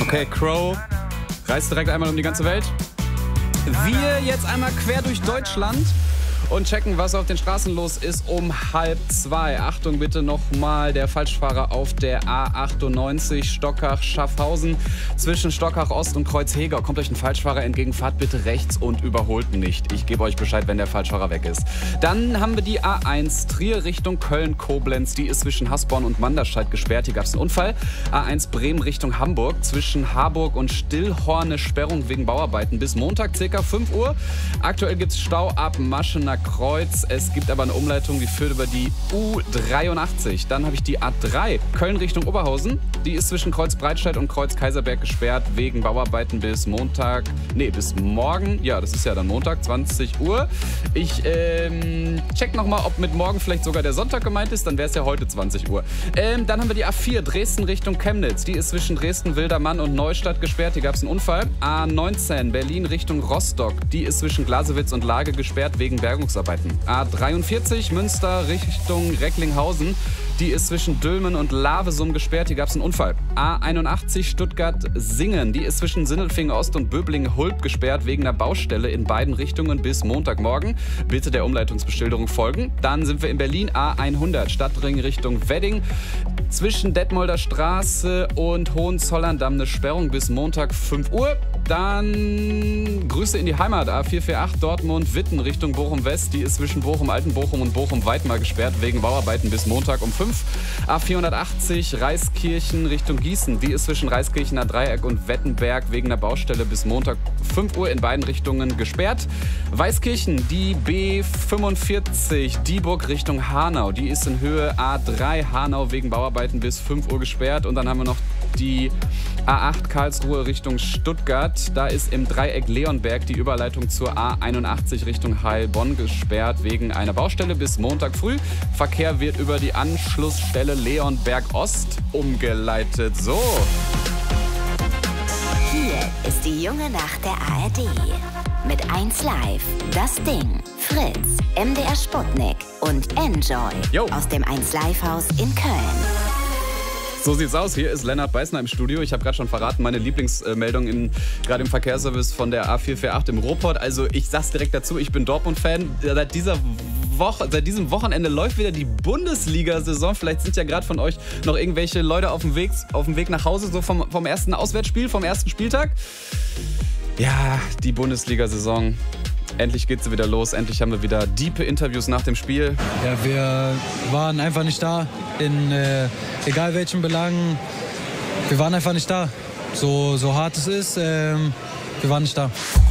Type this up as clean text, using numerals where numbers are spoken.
Okay, Crow reist direkt einmal um die ganze Welt. Wir jetzt einmal quer durch Deutschland und checken, was auf den Straßen los ist um 1:30. Achtung bitte nochmal, der Falschfahrer auf der A98 Stockach-Schaffhausen zwischen Stockach Ost und Kreuzheger. Kommt euch ein Falschfahrer entgegen, fahrt bitte rechts und überholt nicht. Ich gebe euch Bescheid, wenn der Falschfahrer weg ist. Dann haben wir die A1 Trier Richtung Köln-Koblenz. Die ist zwischen Hasborn und Manderscheid gesperrt. Hier gab es einen Unfall. A1 Bremen Richtung Hamburg zwischen Harburg und Stillhorn eine Sperrung wegen Bauarbeiten bis Montag ca. 5 Uhr. Aktuell gibt es Stau ab Maschener Kreuz. Es gibt aber eine Umleitung, die führt über die U83. Dann habe ich die A3 Köln Richtung Oberhausen. Die ist zwischen Kreuz Breitscheid und Kreuz Kaiserberg gesperrt wegen Bauarbeiten bis Montag. Nee, bis morgen. Ja, das ist ja dann Montag, 20 Uhr. Ich check nochmal, ob mit morgen vielleicht sogar der Sonntag gemeint ist. Dann wäre es ja heute 20 Uhr. Dann haben wir die A4 Dresden Richtung Chemnitz. Die ist zwischen Dresden, Wildermann und Neustadt gesperrt. Hier gab es einen Unfall. A19 Berlin Richtung Rostock. Die ist zwischen Glasewitz und Lage gesperrt wegen Bergungsarbeiten. A43 Münster Richtung Recklinghausen. Die ist zwischen Dülmen und Lavesum gesperrt. Hier gab es einen Unfall. A81 Stuttgart-Singen. Die ist zwischen Sindelfingen Ost und Böblingen-Hulp gesperrt wegen einer Baustelle in beiden Richtungen bis Montagmorgen. Bitte der Umleitungsbeschilderung folgen. Dann sind wir in Berlin. A100 Stadtring Richtung Wedding. Zwischen Detmolder Straße und Hohenzollern-Damm eine Sperrung bis Montag 5 Uhr. Dann Grüße in die Heimat. A448 Dortmund-Witten Richtung Bochum-West. Die ist zwischen Bochum-Altenbochum und Bochum-Weidmar gesperrt wegen Bauarbeiten bis Montag um 5. A480 Reiskirchen Richtung Gießen. Die ist zwischen Reiskirchener Dreieck und Wettenberg wegen einer Baustelle bis Montag 5 Uhr in beiden Richtungen gesperrt. Weißkirchen, die B45 Dieburg Richtung Hanau. Die ist in Höhe A3 Hanau wegen Bauarbeiten bis 5 Uhr gesperrt. Und dann haben wir noch die A8 Karlsruhe Richtung Stuttgart. Da ist im Dreieck Leonberg die Überleitung zur A81 Richtung Heilbronn gesperrt wegen einer Baustelle bis Montag früh. Verkehr wird über die Anschlussstelle Leonberg Ost umgeleitet. So. Hier ist die junge Nacht der ARD. Mit 1Live, Das Ding, Fritz, MDR Sputnik und Enjoy aus dem 1Live-Haus in Köln. So sieht's aus. Hier ist Lennart Beißner im Studio. Ich habe gerade schon verraten, meine Lieblingsmeldung gerade im Verkehrsservice von der A448 im Ruhrpott. Also ich sag's direkt dazu, ich bin Dortmund-Fan. Seit diesem Wochenende läuft wieder die Bundesliga-Saison. Vielleicht sind ja gerade von euch noch irgendwelche Leute auf dem Weg nach Hause, so vom ersten Auswärtsspiel, vom ersten Spieltag. Ja, die Bundesliga-Saison. Endlich geht sie wieder los. Endlich haben wir wieder diepe Interviews nach dem Spiel. Ja, wir waren einfach nicht da. In egal welchen Belangen. Wir waren einfach nicht da. So hart es ist, wir waren nicht da.